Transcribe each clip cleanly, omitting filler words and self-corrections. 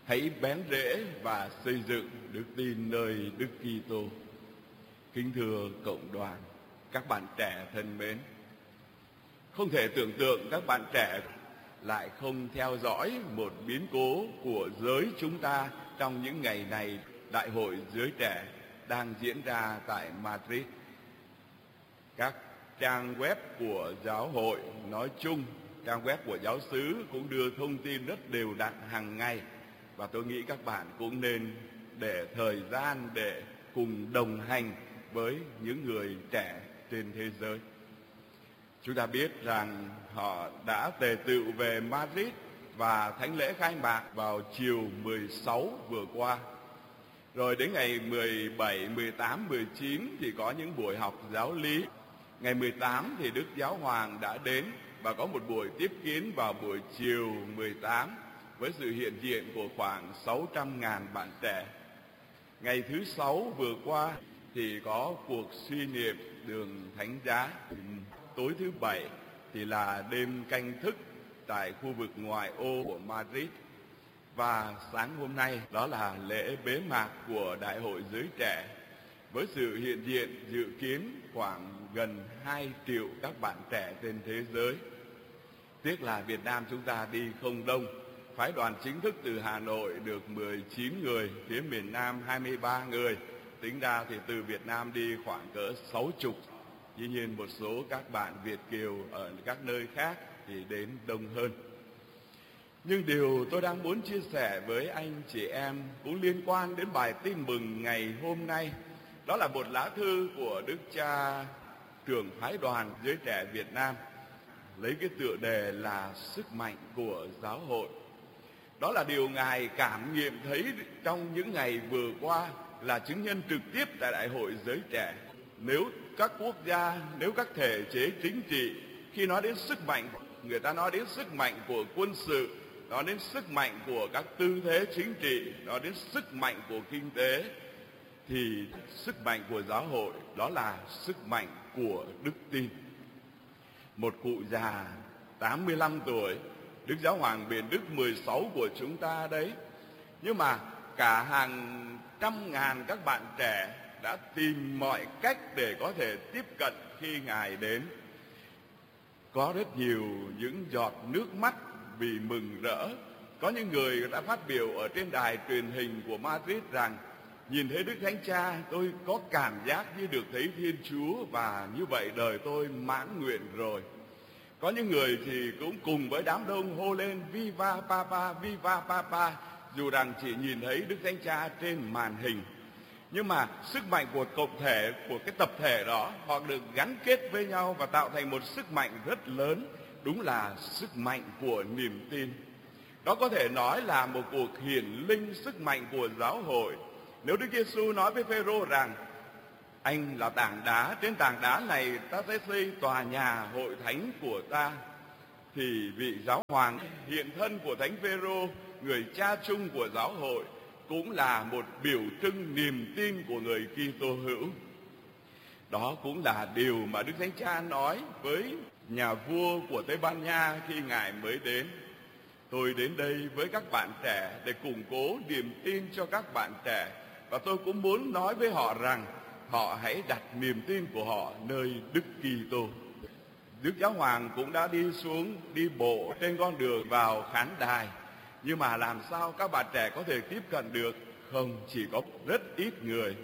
hãy bén rễ và xây dựng đức tin nơi Đức Kitô. Kính thưa cộng đoàn, các bạn trẻ thân mến, không thể tưởng tượng các bạn trẻ lại không theo dõi một biến cố của giới chúng ta trong những ngày này. Đại hội giới trẻ đang diễn ra tại Madrid. Các trang web của giáo hội nói chung, trang web của giáo xứ cũng đưa thông tin rất đều đặn hàng ngày. Và tôi nghĩ các bạn cũng nên để thời gian để cùng đồng hành với những người trẻ trên thế giới. Chúng ta biết rằng họ đã tề tựu về Madrid và thánh lễ khai mạc vào chiều 16 vừa qua. Rồi đến ngày 17, 18, 19 thì có những buổi học giáo lý. Ngày 18 thì Đức Giáo Hoàng đã đến và có một buổi tiếp kiến vào buổi chiều 18 với sự hiện diện của khoảng 600.000 bạn trẻ. Ngày thứ Sáu vừa qua thì có cuộc suy niệm đường Thánh Giá. Tối thứ Bảy thì là đêm canh thức tại khu vực ngoại ô của Madrid. Và sáng hôm nay đó là lễ bế mạc của Đại hội giới trẻ với sự hiện diện dự kiến khoảng gần 2 triệu các bạn trẻ trên thế giới. Tiếc là Việt Nam chúng ta đi không đông. Phái đoàn chính thức từ Hà Nội được 19 người, phía miền Nam 23 người. Tính ra thì từ Việt Nam đi khoảng cỡ 60. Tuy nhiên một số các bạn Việt kiều ở các nơi khác thì đến đông hơn. Nhưng điều tôi đang muốn chia sẻ với anh chị em cũng liên quan đến bài tin mừng ngày hôm nay. Đó là một lá thư của Đức Cha trưởng phái đoàn giới trẻ Việt Nam, lấy cái tựa đề là sức mạnh của giáo hội. Đó là điều Ngài cảm nghiệm thấy trong những ngày vừa qua, là chứng nhân trực tiếp tại Đại hội giới trẻ. Nếu các quốc gia, nếu các thể chế chính trị khi nói đến sức mạnh, người ta nói đến sức mạnh của quân sự, nói đến sức mạnh của các tư thế chính trị, nói đến sức mạnh của kinh tế, thì sức mạnh của giáo hội đó là sức mạnh của đức tin. Một cụ già 85 tuổi, Đức Giáo Hoàng Biển Đức 16 của chúng ta đấy, nhưng mà cả hàng trăm ngàn các bạn trẻ đã tìm mọi cách để có thể tiếp cận khi Ngài đến. Có rất nhiều những giọt nước mắt vì mừng rỡ. Có những người đã phát biểu ở trên đài truyền hình của Madrid rằng nhìn thấy Đức Thánh Cha, tôi có cảm giác như được thấy Thiên Chúa, và như vậy đời tôi mãn nguyện rồi. Có những người thì cũng cùng với đám đông hô lên Viva Papa, Viva Papa, dù rằng chỉ nhìn thấy Đức Thánh Cha trên màn hình. Nhưng mà sức mạnh của cộng thể, của cái tập thể đó, họ được gắn kết với nhau và tạo thành một sức mạnh rất lớn. Đúng là sức mạnh của niềm tin. Đó có thể nói là một cuộc hiển linh sức mạnh của giáo hội. Nếu Đức Giêsu nói với Phêrô rằng anh là tảng đá, trên tảng đá này ta sẽ xây tòa nhà hội thánh của ta, thì vị giáo hoàng hiện thân của Thánh Phêrô, người cha chung của giáo hội, cũng là một biểu trưng niềm tin của người Kitô hữu. Đó cũng là điều mà Đức Thánh Cha nói với nhà vua của Tây Ban Nha khi Ngài mới đến. Tôi đến đây với các bạn trẻ để củng cố niềm tin cho các bạn trẻ, và tôi cũng muốn nói với họ rằng họ hãy đặt niềm tin của họ nơi Đức Kitô. Đức Giáo Hoàng cũng đã đi xuống, đi bộ trên con đường vào khán đài. Nhưng mà làm sao các bạn trẻ có thể tiếp cận được? Không, chỉ có rất ít người.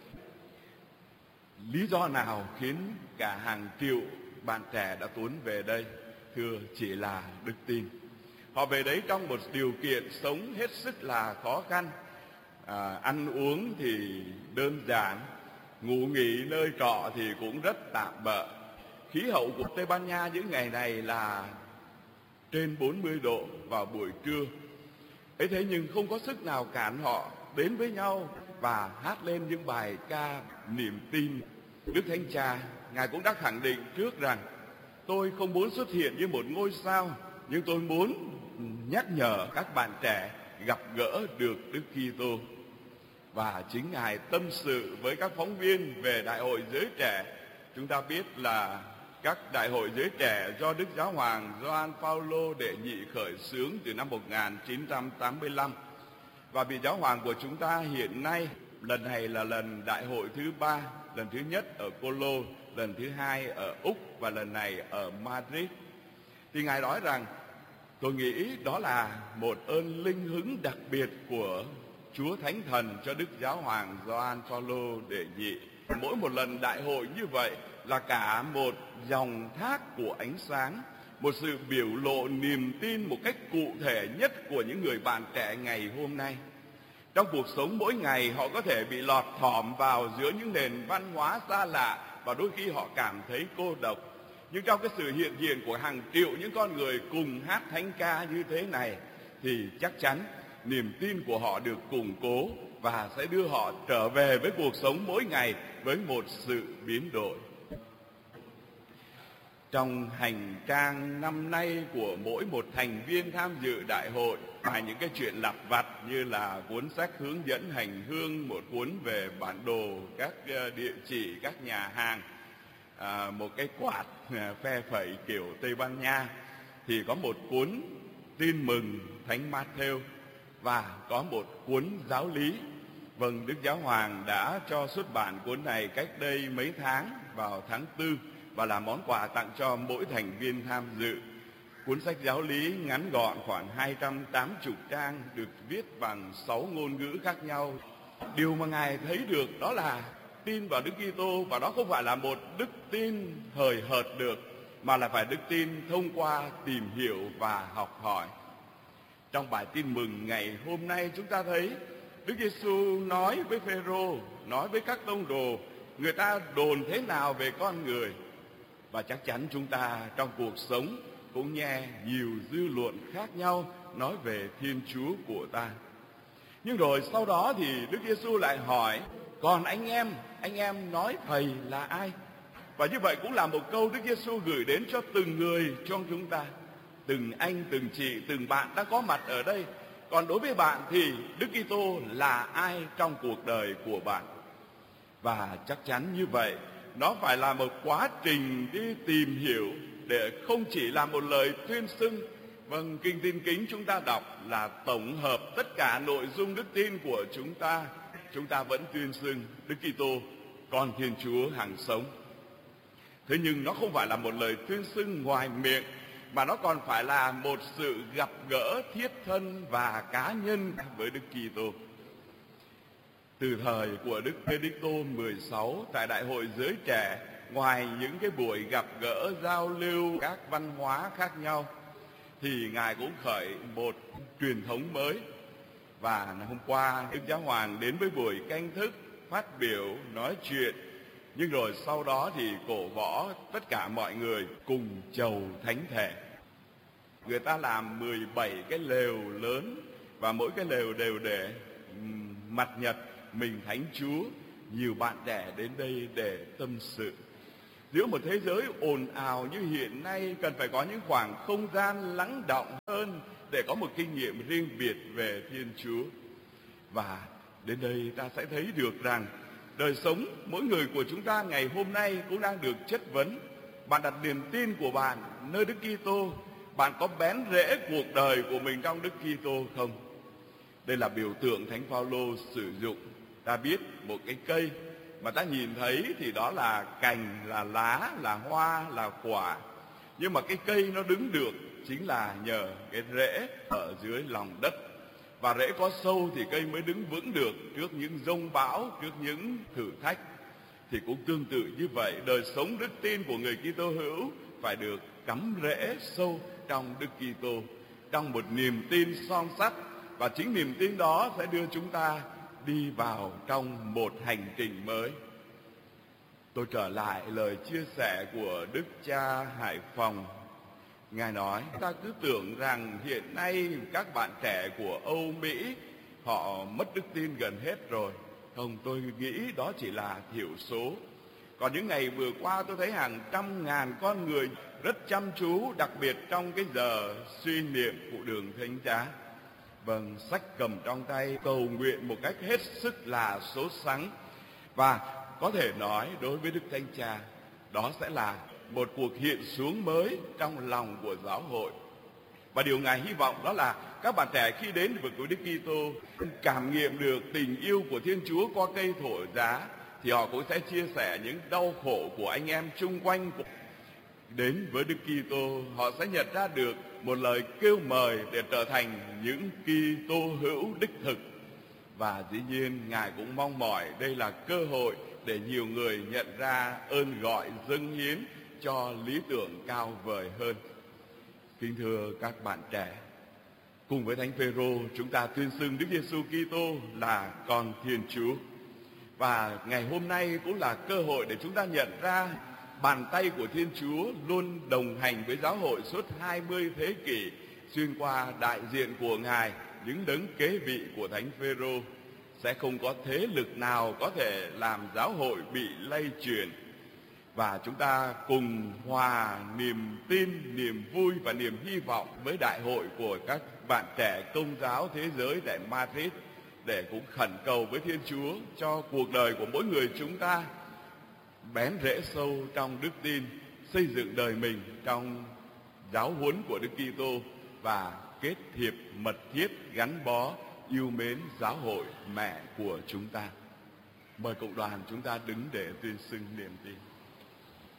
Lý do nào khiến cả hàng triệu bạn trẻ đã tuôn về đây? Thưa, chỉ là đức tin. Họ về đấy trong một điều kiện sống hết sức là khó khăn. Ăn uống thì đơn giản, ngủ nghỉ nơi trọ thì cũng rất tạm bợ. Khí hậu của Tây Ban Nha những ngày này là trên 40 độ vào buổi trưa. Ấy thế nhưng không có sức nào cản họ đến với nhau và hát lên những bài ca niềm tin. Đức Thánh Cha, Ngài cũng đã khẳng định trước rằng tôi không muốn xuất hiện như một ngôi sao, nhưng tôi muốn nhắc nhở các bạn trẻ gặp gỡ được Đức Kitô. Và chính Ngài tâm sự với các phóng viên về Đại hội giới trẻ. Chúng ta biết là các đại hội giới trẻ do Đức Giáo Hoàng Gioan Phaolô đệ nhị khởi xướng từ năm 1985. Và vị giáo hoàng của chúng ta hiện nay, lần này là lần đại hội thứ 3, lần thứ nhất ở Colo, lần thứ 2 ở Úc và lần này ở Madrid. Thì Ngài nói rằng, tôi nghĩ đó là một ơn linh hứng đặc biệt của Chúa Thánh Thần cho Đức Giáo hoàng Gioan Phaolô đệ nhị. Mỗi một lần đại hội như vậy là cả một dòng thác của ánh sáng, một sự biểu lộ niềm tin một cách cụ thể nhất của những người bạn trẻ ngày hôm nay. Trong cuộc sống mỗi ngày, họ có thể bị lọt thỏm vào giữa những nền văn hóa xa lạ và đôi khi họ cảm thấy cô độc. Nhưng trong cái sự hiện diện của hàng triệu những con người cùng hát thánh ca như thế này, thì chắc chắn niềm tin của họ được củng cố và sẽ đưa họ trở về với cuộc sống mỗi ngày với một sự biến đổi. Trong hành trang năm nay của mỗi một thành viên tham dự đại hội, ngoài những cái chuyện lặt vặt như là cuốn sách hướng dẫn hành hương, một cuốn về bản đồ các địa chỉ, các nhà hàng, một cái quạt phe phẩy kiểu Tây Ban Nha, thì có một cuốn tin mừng Thánh Matthew và có một cuốn giáo lý. Vâng, Đức Giáo hoàng đã cho xuất bản cuốn này cách đây mấy tháng, vào tháng 4, và là món quà tặng cho mỗi thành viên tham dự. Cuốn sách giáo lý ngắn gọn khoảng 280 trang, được viết bằng 6 ngôn ngữ khác nhau. Điều mà Ngài thấy được đó là tin vào Đức Kitô, và đó không phải là một đức tin hời hợt được, mà là phải đức tin thông qua tìm hiểu và học hỏi. Trong bài tin mừng ngày hôm nay, chúng ta thấy Đức Giêsu nói với Phêrô, nói với các tông đồ, người ta đồn thế nào về con người. Và chắc chắn chúng ta trong cuộc sống cũng nghe nhiều dư luận khác nhau nói về Thiên Chúa của ta. Nhưng rồi sau đó thì Đức Giêsu lại hỏi, còn anh em nói thầy là ai? Và như vậy cũng là một câu Đức Giêsu gửi đến cho từng người trong chúng ta, từng anh, từng chị, từng bạn đang có mặt ở đây. Còn đối với bạn thì Đức Kitô là ai trong cuộc đời của bạn? Và chắc chắn như vậy, nó phải là một quá trình đi tìm hiểu, để không chỉ là một lời tuyên xưng. Vâng, Kinh Tin Kính chúng ta đọc là tổng hợp tất cả nội dung đức tin của chúng ta. Chúng ta vẫn tuyên xưng Đức Kitô, con Thiên Chúa hằng sống. Thế nhưng nó không phải là một lời tuyên xưng ngoài miệng, mà nó còn phải là một sự gặp gỡ thiết thân và cá nhân với Đức Kitô. Từ thời của Đức Benedicto 16 tại Đại hội Giới Trẻ, ngoài những cái buổi gặp gỡ giao lưu các văn hóa khác nhau, thì Ngài cũng khởi một truyền thống mới. Và hôm qua Đức Giáo hoàng đến với buổi canh thức, phát biểu, nói chuyện. Nhưng rồi sau đó thì cổ võ tất cả mọi người cùng chầu thánh thể. Người ta làm 17 cái lều lớn, và mỗi cái lều đều để mặt nhật mình Thánh Chúa. Nhiều bạn trẻ đến đây để tâm sự. Giữa một thế giới ồn ào như hiện nay, cần phải có những khoảng không gian lắng đọng hơn để có một kinh nghiệm riêng biệt về Thiên Chúa. Và đến đây ta sẽ thấy được rằng đời sống mỗi người của chúng ta ngày hôm nay cũng đang được chất vấn. Bạn đặt niềm tin của bạn nơi Đức Kitô, bạn có bén rễ cuộc đời của mình trong Đức Kitô không? Đây là biểu tượng Thánh Phaolô sử dụng. Ta biết một cái cây mà ta nhìn thấy thì đó là cành, là lá, là hoa, là quả. Nhưng mà cái cây nó đứng được chính là nhờ cái rễ ở dưới lòng đất. Và rễ có sâu thì cây mới đứng vững được trước những giông bão, trước những thử thách. Thì cũng tương tự như vậy, đời sống đức tin của người Kitô hữu phải được cắm rễ sâu trong Đức Kitô, trong một niềm tin son sắt. Và chính niềm tin đó sẽ đưa chúng ta đi vào trong một hành trình mới. Tôi trở lại lời chia sẻ của Đức cha Hải Phòng. Ngài nói, ta cứ tưởng rằng hiện nay các bạn trẻ của Âu Mỹ họ mất đức tin gần hết rồi. Không, tôi nghĩ đó chỉ là thiểu số. Còn những ngày vừa qua tôi thấy hàng trăm ngàn con người rất chăm chú, đặc biệt trong cái giờ suy niệm phụ đường thánh giá. Vâng, sách cầm trong tay cầu nguyện một cách hết sức là sốt sắng. Và có thể nói đối với Đức Thánh Cha, đó sẽ là một cuộc hiện xuống mới trong lòng của giáo hội. Và điều Ngài hy vọng đó là các bạn trẻ khi đến với Đức Kitô cảm nghiệm được tình yêu của Thiên Chúa qua cây thổ giá, thì họ cũng sẽ chia sẻ những đau khổ của anh em chung quanh. Đến với Đức Kitô, họ sẽ nhận ra được một lời kêu mời để trở thành những Kitô hữu đích thực. Và dĩ nhiên Ngài cũng mong mỏi đây là cơ hội để nhiều người nhận ra ơn gọi dâng hiến cho lý tưởng cao vời hơn. Kính thưa các bạn trẻ, cùng với Thánh Phêrô chúng ta tuyên xưng Đức Giêsu Kitô là con Thiên Chúa. Và ngày hôm nay cũng là cơ hội để chúng ta nhận ra bàn tay của Thiên Chúa luôn đồng hành với giáo hội suốt 20 thế kỷ, xuyên qua đại diện của Ngài, những đấng kế vị của Thánh Phêrô. Sẽ không có thế lực nào có thể làm giáo hội bị lay chuyển. Và chúng ta cùng hòa niềm tin, niềm vui và niềm hy vọng với đại hội của các bạn trẻ Công giáo thế giới tại Madrid, để cũng khẩn cầu với Thiên Chúa cho cuộc đời của mỗi người chúng ta bén rễ sâu trong đức tin, xây dựng đời mình trong giáo huấn của Đức Kitô và kết hiệp mật thiết gắn bó yêu mến giáo hội mẹ của chúng ta. Mời cộng đoàn chúng ta đứng để tuyên xưng niềm tin.